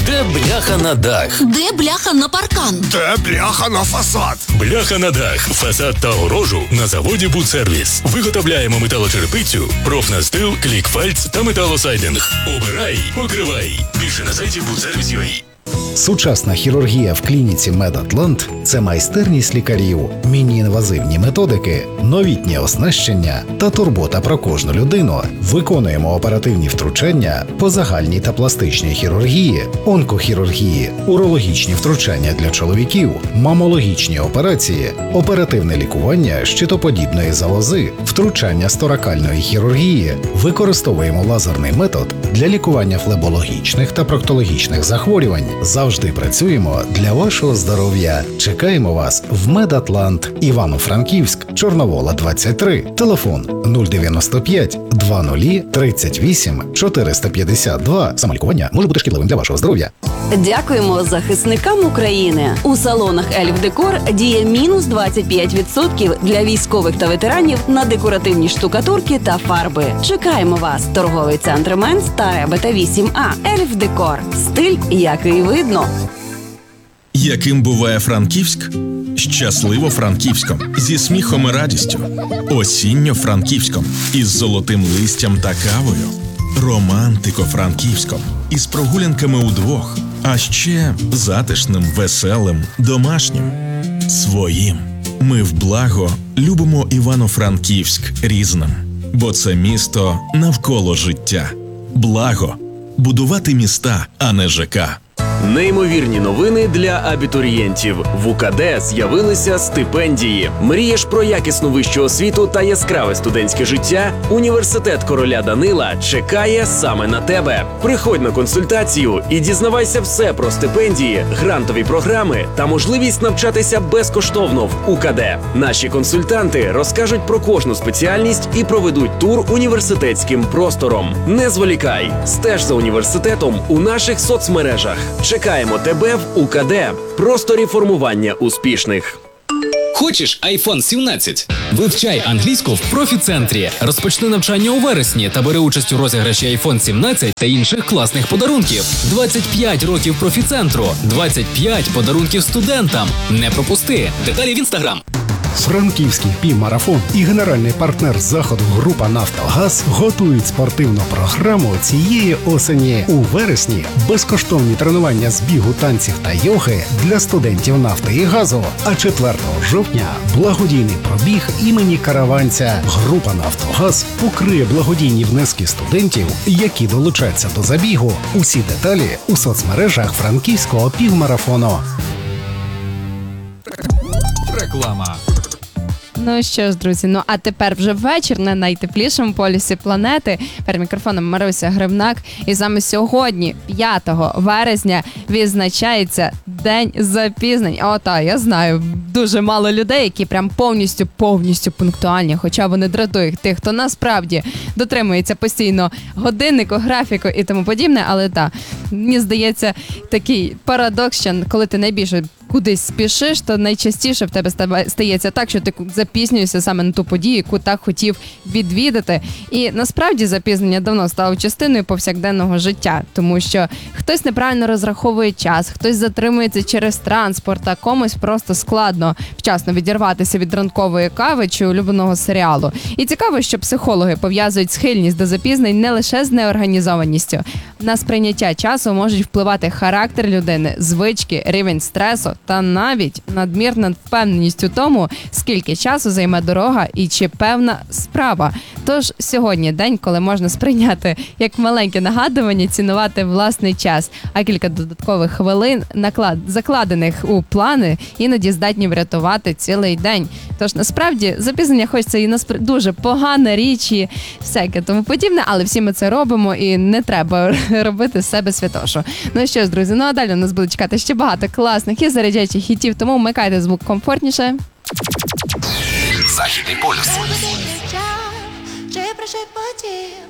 Де бляха на дах? Де бляха на паркан? Де бляха на фасад? Бляха на дах, фасад та огорожу на заводі «Будсервіс». Виготовляємо металочерепицю, профнастил, клікфальц та металосайдинг. Обирай, покривай. Більше на сайті «Будсервіс.UA». Сучасна хірургія в клініці «Медатлант» – це майстерність лікарів, міні-інвазивні методики, новітнє оснащення та турбота про кожну людину. Виконуємо оперативні втручання по загальній та пластичній хірургії, онкохірургії, урологічні втручання для чоловіків, мамологічні операції, оперативне лікування щитоподібної залози, втручання сторакальної хірургії. Використовуємо лазерний метод для лікування флебологічних та проктологічних захворювань. Завжди працюємо для вашого здоров'я. Чекаємо вас в «Медатлант», Івано-Франківськ, Чорновола, 23. Телефон 095 20 38 452. Самолікування може бути шкідливим для вашого здоров'я. Дякуємо захисникам України. У салонах Ельф Декор діє мінус 25% для військових та ветеранів на декоративні штукатурки та фарби. Чекаємо вас. Торговий центр Менс та Ребета 8А. Ельф Декор. Стиль, який видно. Яким буває Франківськ? Щасливо Франківськом, зі сміхом і радістю. Осінньо Франківськом, із золотим листям та кавою. Романтико Франківськом, із прогулянками удвох. А ще затишним, веселим, домашнім. Своїм. Ми в благо любимо Івано-Франківськ різним. Бо це місто навколо життя. Благо. Будувати міста, а не ЖК. Неймовірні новини для абітурієнтів. В УКД з'явилися стипендії. Мрієш про якісну вищу освіту та яскраве студентське життя? Університет короля Данила чекає саме на тебе. Приходь на консультацію і дізнавайся все про стипендії, грантові програми та можливість навчатися безкоштовно в УКД. Наші консультанти розкажуть про кожну спеціальність і проведуть тур університетським простором. Не зволікай, стеж за університетом у наших соцмережах. Чекаємо тебе в УКД. Просторі формування успішних. Хочеш iPhone 17? Вивчай англійську в профі-центрі. Розпочни навчання у вересні та бери участь у розіграші iPhone 17 та інших класних подарунків. 25 років профі-центру. 25 подарунків студентам. Не пропусти. Деталі в Instagram. Франківський півмарафон і генеральний партнер заходу група «Нафтогаз» готують спортивну програму цієї осені. У вересні безкоштовні тренування з бігу, танців та йоги для студентів нафти і газу. А 4 жовтня благодійний пробіг імені Караванця. Група «Нафтогаз» покриє благодійні внески студентів, які долучаться до забігу. Усі деталі у соцмережах Франківського півмарафону. Реклама. Ну що ж, друзі, а тепер вже вечір на найтеплішому полюсі планети. Перед мікрофоном Маруся Гривнак. І саме сьогодні, 5 вересня, відзначається День запізнень. Я знаю, дуже мало людей, які прям повністю пунктуальні, хоча вони дратують тих, хто насправді дотримується постійно годиннику, графіку і тому подібне. Але мені здається, такий парадокс, що коли ти найбільше кудись спішиш, то найчастіше в тебе стається так, що ти запізнюєшся саме на ту подію, яку так хотів відвідати. І насправді запізнення давно стало частиною повсякденного життя, тому що хтось неправильно розраховує час, хтось затримується через транспорт, а комусь просто складно вчасно відірватися від ранкової кави чи улюбленого серіалу. І цікаво, що психологи пов'язують схильність до запізнень не лише з неорганізованістю. На сприйняття часу можуть впливати характер людини, звички, рівень стресу та навіть надмірна впевненість у тому, скільки часу займе дорога і чи певна справа. Тож сьогодні день, коли можна сприйняти як маленьке нагадування, цінувати власний час, а кілька додаткових хвилин, закладених у плани, іноді здатні врятувати цілий день. Тож насправді запізнення хоч це і дуже погана річ і всяке тому подібне, але всі ми це робимо і не треба робити з себе святошу. Ну що ж, друзі, а далі нас буде чекати ще багато класних і заряджаючих хітів, тому вмикайте звук комфортніше. Західний полюс. Чи пришепотів